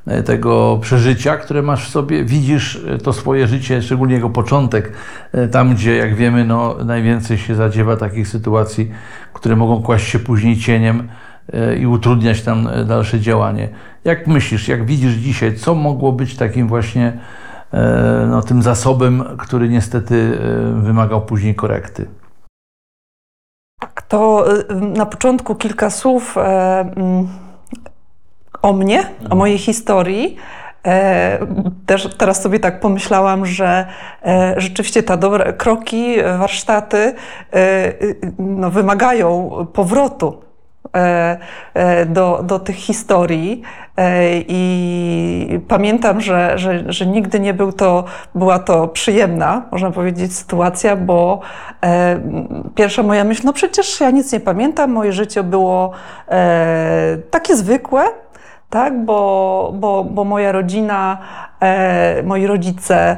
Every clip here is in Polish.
tego przeżycia, które masz w sobie, widzisz to swoje życie, szczególnie jego początek, tam gdzie, jak wiemy, no, najwięcej się zadziewa takich sytuacji, które mogą kłaść się później cieniem i utrudniać tam dalsze działanie. Jak myślisz, jak widzisz dzisiaj, co mogło być takim właśnie no, tym zasobem, który niestety wymagał później korekty? Tak, to na początku kilka słów o mnie, o mojej historii. Też teraz sobie tak pomyślałam, że rzeczywiście te dobre kroki, warsztaty no, wymagają powrotu do tych historii i pamiętam, że nigdy nie była to przyjemna, można powiedzieć, sytuacja, bo pierwsza moja myśl, no przecież ja nic nie pamiętam, moje życie było takie zwykłe, tak, bo moja rodzina, moi rodzice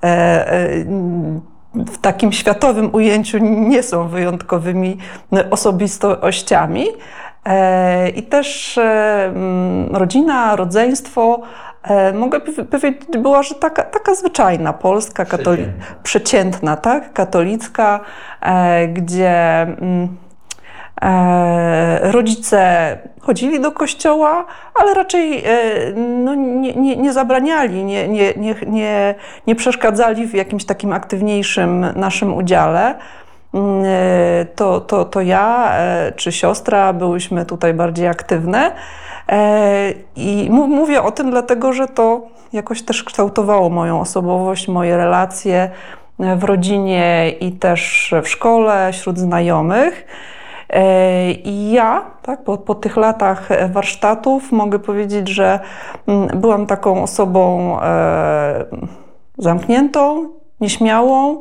w takim światowym ujęciu nie są wyjątkowymi osobistościami. I też rodzina, rodzeństwo, mogę powiedzieć, była, że taka zwyczajna, polska, przeciętna, tak, katolicka, gdzie rodzice chodzili do kościoła, ale raczej no, nie zabraniali, nie przeszkadzali w jakimś takim aktywniejszym naszym udziale. To ja czy siostra byłyśmy tutaj bardziej aktywne i mówię o tym dlatego, że to jakoś też kształtowało moją osobowość, moje relacje w rodzinie i też w szkole, wśród znajomych. I ja, tak, po tych latach warsztatów mogę powiedzieć, że byłam taką osobą zamkniętą, nieśmiałą.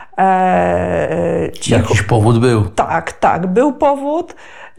Jakiś powód był. Tak, był powód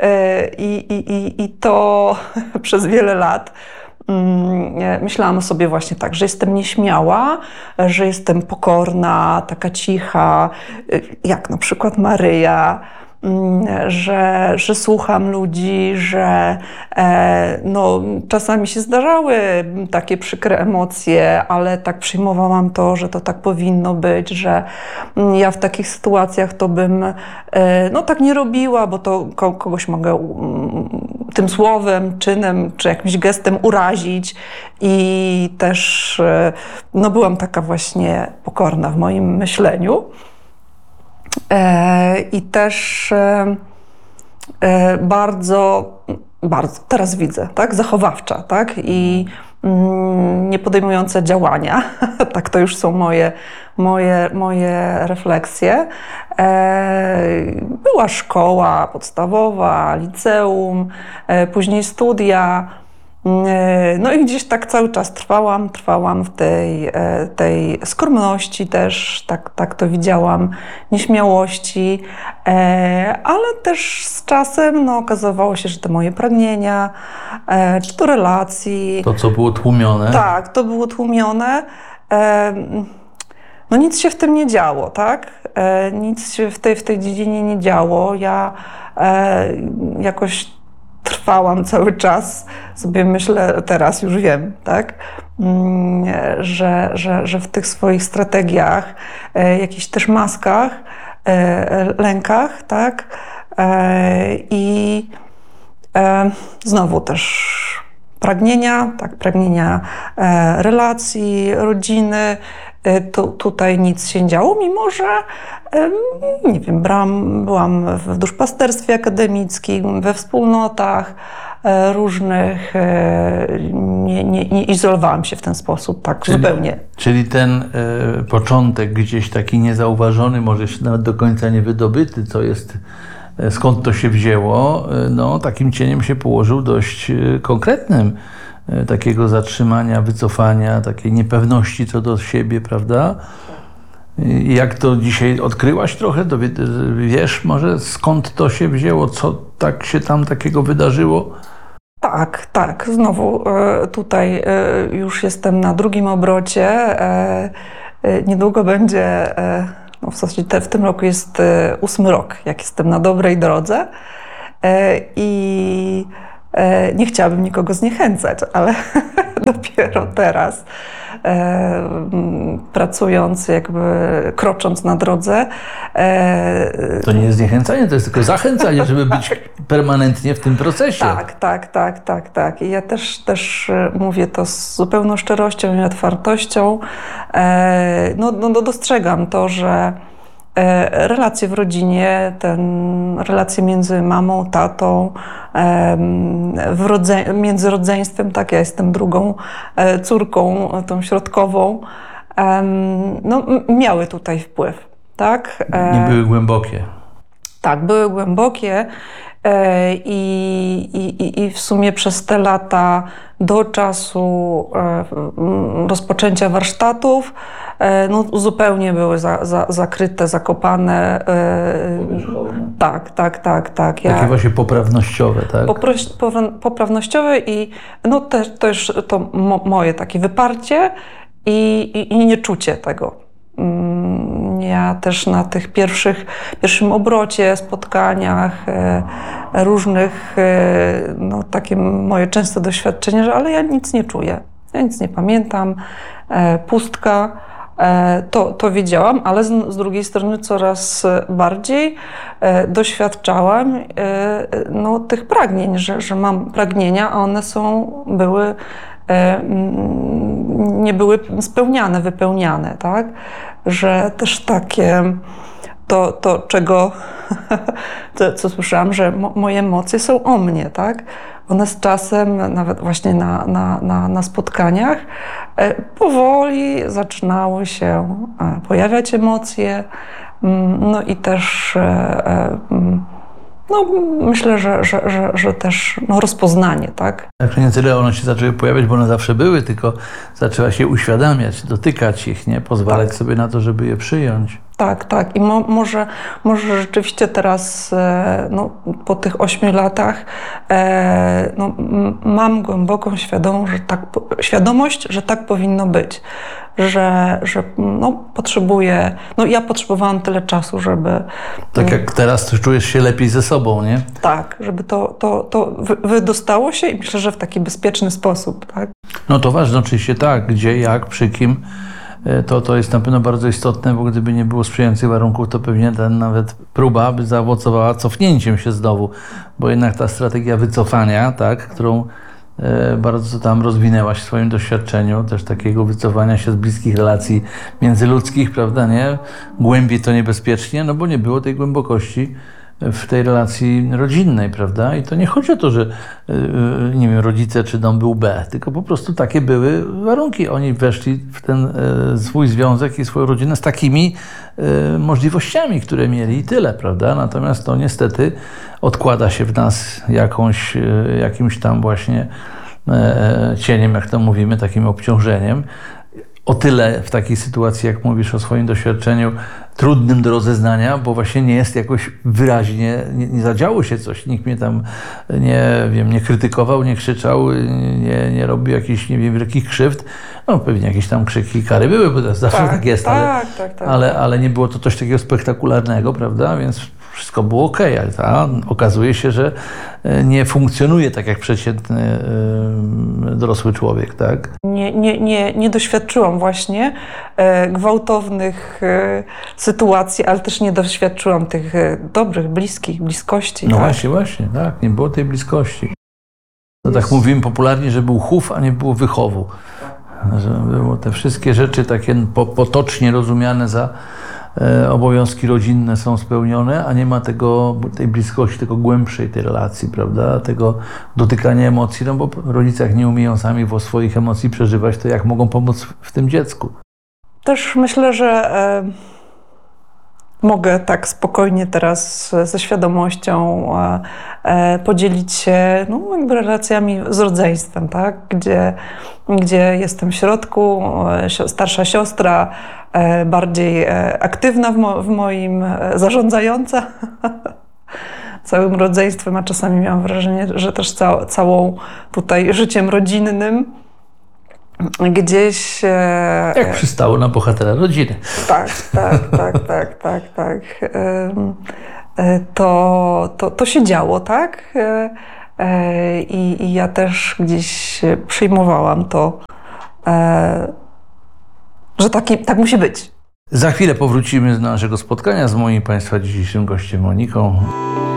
i to przez wiele lat myślałam o sobie właśnie tak, że jestem nieśmiała, że jestem pokorna, taka cicha, jak na przykład Maryja, że słucham ludzi, że no, czasami się zdarzały takie przykre emocje, ale tak przyjmowałam to, że to tak powinno być, że ja w takich sytuacjach to bym no, tak nie robiła, bo to kogoś mogę tym słowem, czynem czy jakimś gestem urazić i też no, byłam taka właśnie pokorna w moim myśleniu. I też bardzo teraz widzę, tak, zachowawcza, tak, i nie podejmujące działania, tak, to już są moje refleksje. Była szkoła podstawowa, liceum, później studia. No i gdzieś tak cały czas trwałam w tej skromności też, tak to widziałam, nieśmiałości, ale też z czasem no, okazywało się, że te moje pragnienia, czy to relacji... To, co było tłumione. Tak, to było tłumione. No nic się w tym nie działo, tak? Nic się w tej dziedzinie nie działo. Ja jakoś trwałam cały czas, sobie myślę, teraz już wiem, tak? Że w tych swoich strategiach, jakichś też maskach, lękach, tak? I znowu też pragnienia, tak? Pragnienia relacji, rodziny. Tutaj nic się nie działo, mimo że nie wiem, byłam w duszpasterstwie akademickim, we wspólnotach różnych, nie izolowałam się w ten sposób, tak zupełnie. Czyli ten początek gdzieś taki niezauważony, może jeszcze nawet do końca niewydobyty, co jest, skąd to się wzięło, no takim cieniem się położył dość konkretnym, takiego zatrzymania, wycofania, takiej niepewności co do siebie, prawda? I jak to dzisiaj odkryłaś trochę? Wiesz może skąd to się wzięło? Co tak się tam takiego wydarzyło? Tak. Znowu tutaj już jestem na drugim obrocie. Niedługo będzie, no w zasadzie w tym roku jest 8. rok, jak jestem na dobrej drodze. I nie chciałabym nikogo zniechęcać, ale dopiero teraz, pracując, jakby krocząc na drodze. To nie jest zniechęcanie, to jest tylko zachęcanie, żeby być permanentnie w tym procesie. Tak. I ja też mówię to z zupełną szczerością i otwartością. No dostrzegam to, że relacje w rodzinie, relacje między mamą, tatą, między rodzeństwem, tak, ja jestem drugą córką, tą środkową, no, miały tutaj wpływ, tak? Nie były głębokie. Tak, były głębokie i w sumie przez te lata do czasu rozpoczęcia warsztatów no, zupełnie były zakryte, zakopane. Tak. Takie właśnie poprawnościowe, tak? Poprawnościowe i no, też to moje takie wyparcie i nieczucie tego. Ja też na tych pierwszym obrocie, spotkaniach różnych, no takie moje częste doświadczenie, że ale ja nic nie czuję, ja nic nie pamiętam, pustka, to wiedziałam, ale z drugiej strony coraz bardziej doświadczałam no, tych pragnień, że mam pragnienia, a one nie były spełniane, wypełniane, tak? Że też takie, to czego, co słyszałam, że moje emocje są o mnie, tak? One z czasem, nawet właśnie na spotkaniach, powoli zaczynały się pojawiać emocje, no i też no, myślę, że też no, rozpoznanie, tak? Znaczy nie tyle one się zaczęły pojawiać, bo one zawsze były, tylko zaczęła się uświadamiać, dotykać ich, nie? Pozwalać sobie na to, żeby je przyjąć. Tak. I może rzeczywiście teraz, no, po tych 8 latach, no, mam głęboką świadomość, że tak powinno być. Że no, potrzebuję, no ja potrzebowałam tyle czasu, żeby... Tak jak teraz, to czujesz się lepiej ze sobą, nie? Tak, żeby to wydostało się i myślę, że w taki bezpieczny sposób, tak? No to ważne oczywiście tak, gdzie, jak, przy kim, to jest na pewno bardzo istotne, bo gdyby nie było sprzyjających warunków, to pewnie nawet próba by zaowocowała cofnięciem się znowu, bo jednak ta strategia wycofania, tak, którą bardzo tam rozwinęłaś w swoim doświadczeniu, też takiego wycofania się z bliskich relacji międzyludzkich, prawda, nie? Głębiej to niebezpiecznie, no bo nie było tej głębokości w tej relacji rodzinnej, prawda? I to nie chodzi o to, że nie wiem, rodzice czy dom był B, tylko po prostu takie były warunki. Oni weszli w ten swój związek i swoją rodzinę z takimi możliwościami, które mieli i tyle, prawda? Natomiast to niestety odkłada się w nas jakimś tam właśnie cieniem, jak to mówimy, takim obciążeniem. O tyle w takiej sytuacji, jak mówisz o swoim doświadczeniu, trudnym do rozeznania, bo właśnie nie jest jakoś wyraźnie, nie zadziało się coś, nikt mnie tam nie krytykował, nie krzyczał, nie robił jakichś, nie wiem, wielkich krzywd. No pewnie jakieś tam krzyki, kary były, bo zawsze tak jest, tak. Ale nie było to coś takiego spektakularnego, prawda? Więc wszystko było okej, ale okazuje się, że nie funkcjonuje tak jak przeciętny dorosły człowiek, tak? Nie doświadczyłam właśnie gwałtownych sytuacji, ale też nie doświadczyłam tych dobrych, bliskości. No tak? właśnie, tak, nie było tej bliskości. No tak mówimy popularnie, że był chów, a nie było wychowu. Że było te wszystkie rzeczy takie potocznie rozumiane za obowiązki rodzinne są spełnione, a nie ma tej bliskości, tego głębszej tej relacji, prawda? Tego dotykania emocji, no bo rodzice jak nie umieją sami swoich emocji przeżywać, to jak mogą pomóc w tym dziecku? Też myślę, że mogę tak spokojnie teraz ze świadomością podzielić się no, jakby relacjami z rodzeństwem, tak? Gdzie jestem w środku, starsza siostra, bardziej aktywna w moim, zarządzająca całym rodzeństwem, a czasami miałam wrażenie, że też całą tutaj życiem rodzinnym. Gdzieś... Jak przystało na bohatera rodziny. Tak. To się działo, tak? I ja też gdzieś przyjmowałam to, że tak musi być. Za chwilę powrócimy do naszego spotkania z moim Państwa dzisiejszym gościem Moniką.